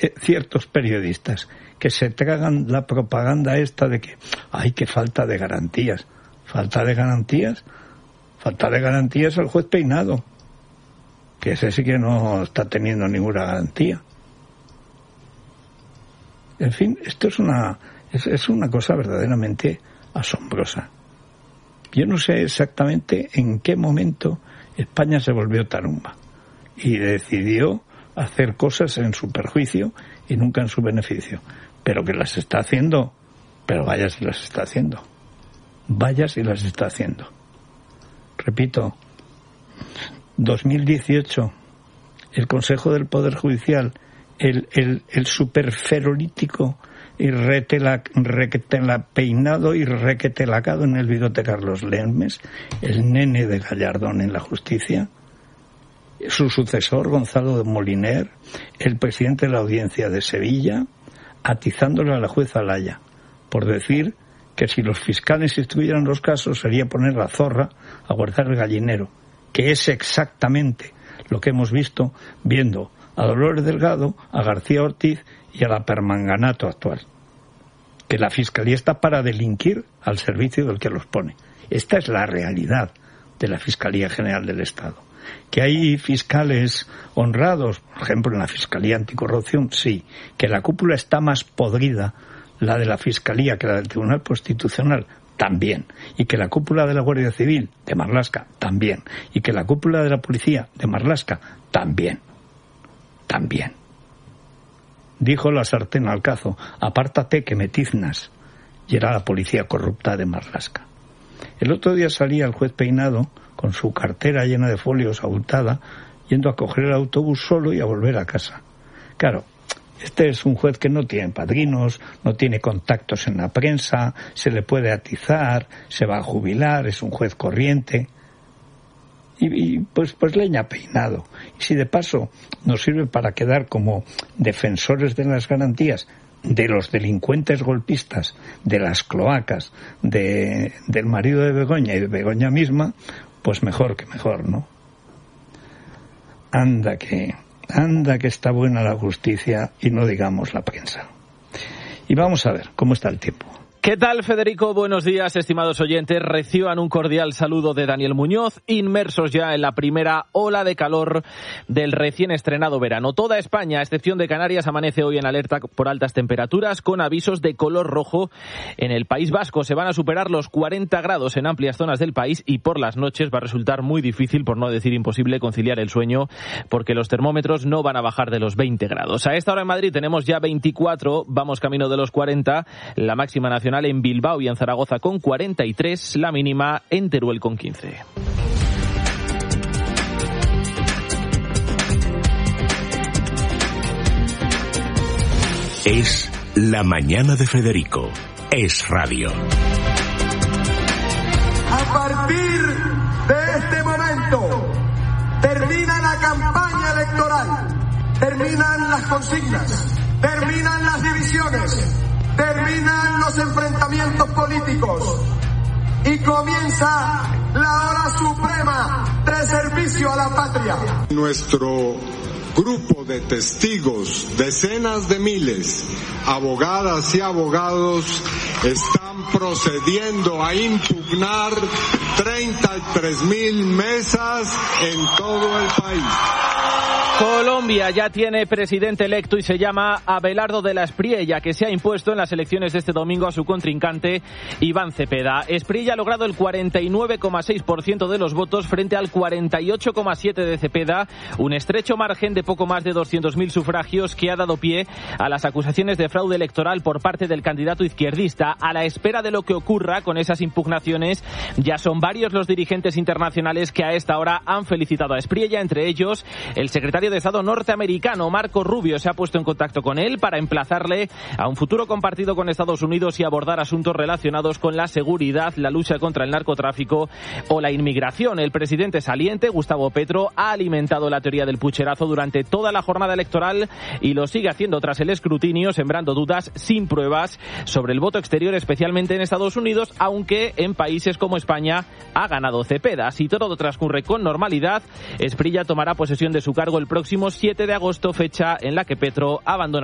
ciertos periodistas que se tragan la propaganda esta de que que falta de garantías. ¿Falta de garantías? Falta de garantías al juez Peinado, que ese sí que no está teniendo ninguna garantía. En fin, esto es una cosa verdaderamente asombrosa. Yo no sé exactamente en qué momento España se volvió tarumba y decidió hacer cosas en su perjuicio y nunca en su beneficio. Pero que las está haciendo, pero vaya si las está haciendo. Vaya si las está haciendo. Repito, 2018, el Consejo del Poder Judicial, el superferolítico y peinado y requetelacado en el bigote Carlos Lemes, el nene de Gallardón en la justicia, su sucesor Gonzalo de Moliner, el presidente de la Audiencia de Sevilla, atizándole a la jueza Laya por decir que si los fiscales instruyeran los casos sería poner la zorra a guardar el gallinero, que es exactamente lo que hemos visto viendo a Dolores Delgado, a García Ortiz y a la Permanganato actual. Que la Fiscalía está para delinquir al servicio del que los pone. Esta es la realidad de la Fiscalía General del Estado. Que hay fiscales honrados, por ejemplo en la Fiscalía Anticorrupción, sí. Que la cúpula está más podrida, la de la Fiscalía, que la del Tribunal Constitucional, también. Y que la cúpula de la Guardia Civil, de Marlaska, también. Y que la cúpula de la Policía, de Marlaska, también. También. Dijo la sartén al cazo, apártate que me tiznas. Y era la policía corrupta de Marlaska. El otro día salía el juez Peinado con su cartera llena de folios abultada, yendo a coger el autobús solo y a volver a casa. Claro, este es un juez que no tiene padrinos, no tiene contactos en la prensa, se le puede atizar, se va a jubilar, es un juez corriente. Y pues leña Peinado. Y si de paso nos sirve para quedar como defensores de las garantías de los delincuentes golpistas, de las cloacas, del marido de Begoña y de Begoña misma, pues mejor que mejor, ¿no? Anda que está buena la justicia y no digamos la prensa. Y vamos a ver cómo está el tiempo. ¿Qué tal, Federico? Buenos días, estimados oyentes. Reciban un cordial saludo de Daniel Muñoz, inmersos ya en la primera ola de calor del recién estrenado verano. Toda España, a excepción de Canarias, amanece hoy en alerta por altas temperaturas, con avisos de color rojo en el País Vasco. Se van a superar los 40 grados en amplias zonas del país y por las noches va a resultar muy difícil, por no decir imposible, conciliar el sueño, porque los termómetros no van a bajar de los 20 grados. A esta hora en Madrid tenemos ya 24, vamos camino de los 40, la máxima nacional en Bilbao y en Zaragoza con 43, la mínima en Teruel con 15. Es la mañana de Federico. Es radio. A partir de este momento termina la campaña electoral, terminan las consignas, terminan las divisiones, terminan los enfrentamientos políticos y comienza la hora suprema de servicio a la patria. Nuestro grupo de testigos, decenas de miles, abogadas y abogados, están procediendo a impugnar 33.000 mesas en todo el país. Colombia ya tiene presidente electo y se llama Abelardo de la Espriella, que se ha impuesto en las elecciones de este domingo a su contrincante Iván Cepeda. Espriella ha logrado el 49,6% de los votos frente al 48,7% de Cepeda, un estrecho margen de poco más de 200.000 sufragios que ha dado pie a las acusaciones de fraude electoral por parte del candidato izquierdista. A la espera de lo que ocurra con esas impugnaciones, ya son varios los dirigentes internacionales que a esta hora han felicitado a Espriella, entre ellos el secretario de Estado norteamericano Marco Rubio se ha puesto en contacto con él para emplazarle a un futuro compartido con Estados Unidos y abordar asuntos relacionados con la seguridad, la lucha contra el narcotráfico o la inmigración. El presidente saliente, Gustavo Petro, ha alimentado la teoría del pucherazo durante toda la jornada electoral y lo sigue haciendo tras el escrutinio, sembrando dudas sin pruebas sobre el voto exterior, especialmente en Estados Unidos, aunque en países como España ha ganado Cepeda. Si todo transcurre con normalidad, Espriella tomará posesión de su cargo el próximo 7 de agosto, fecha en la que Petro abandona